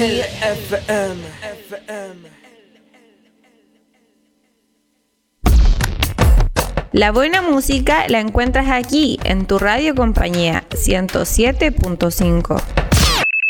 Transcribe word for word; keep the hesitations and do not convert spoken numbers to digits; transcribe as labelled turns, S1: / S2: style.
S1: F M. F M.
S2: La buena música la encuentras aquí, en tu radio compañía ciento siete punto cinco.